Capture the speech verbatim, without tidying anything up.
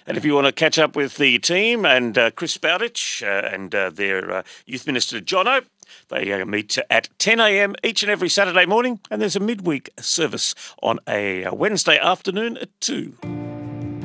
And if you want to catch up with the team and uh, Chris Bowditch uh, and uh, their uh, Youth Minister, Jono, they uh, meet at ten a.m. each and every Saturday morning, and there's a midweek service on a Wednesday afternoon at two.